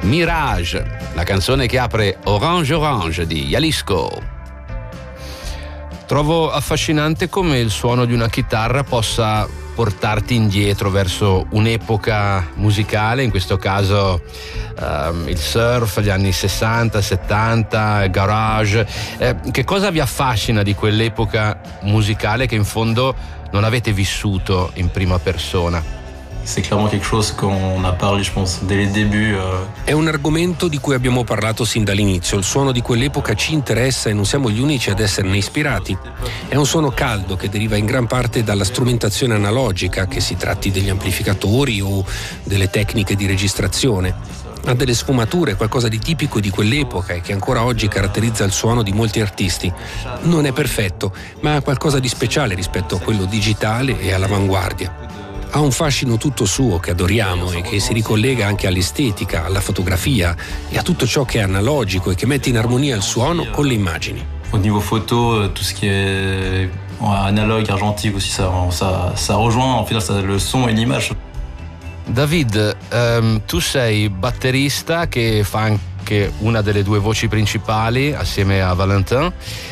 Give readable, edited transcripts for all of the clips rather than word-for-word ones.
Mirage, la canzone che apre Orange Orange di Jalisco. Trovo affascinante come il suono di una chitarra possa portarti indietro verso un'epoca musicale, in questo caso il surf, gli anni 60, 70, garage. Che cosa vi affascina di quell'epoca musicale che in fondo non avete vissuto in prima persona? C'est clairement quelque chose qu'on a parlé, je pense, dès les débuts. È un argomento di cui abbiamo parlato sin dall'inizio. Il suono di quell'epoca ci interessa e non siamo gli unici ad esserne ispirati. È un suono caldo che deriva in gran parte dalla strumentazione analogica, che si tratti degli amplificatori o delle tecniche di registrazione. Ha delle sfumature, qualcosa di tipico di quell'epoca e che ancora oggi caratterizza il suono di molti artisti. Non è perfetto, ma ha qualcosa di speciale rispetto a quello digitale e all'avanguardia. Ha un fascino tutto suo che adoriamo e che si ricollega anche all'estetica, alla fotografia e a tutto ciò che è analogico e che mette in armonia il suono con le immagini. Au niveau photo, tout ce qui est analogue, argentique aussi, ça rejoint en fait le son et l'image. David, tu sei batterista che fa anche una delle due voci principali assieme a Valentin.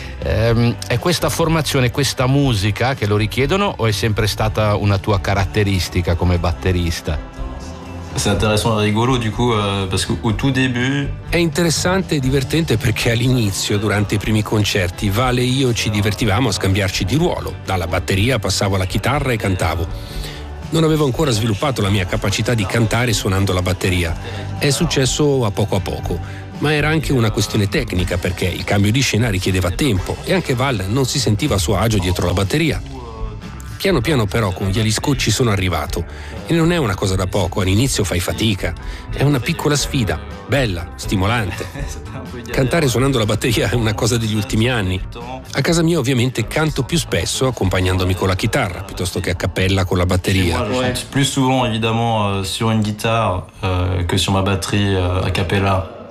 È questa formazione, questa musica che lo richiedono o è sempre stata una tua caratteristica come batterista? C'est intéressant et rigolo du coup parce qu'au tout début. È interessante e divertente perché all'inizio, durante i primi concerti, Vale e io ci divertivamo a scambiarci di ruolo. Dalla batteria passavo alla chitarra e cantavo. Non avevo ancora sviluppato la mia capacità di cantare suonando la batteria. È successo a poco. Ma era anche una questione tecnica perché il cambio di scena richiedeva tempo e anche Val non si sentiva a suo agio dietro la batteria. Piano piano però con Jalisco ci sono arrivato e non è una cosa da poco, all'inizio fai fatica, è una piccola sfida, bella, stimolante. Cantare suonando la batteria è una cosa degli ultimi anni. A casa mia ovviamente canto più spesso accompagnandomi con la chitarra piuttosto che a cappella con la batteria. Je chante plus souvent évidemment sur une guitare que sur ma batterie a cappella.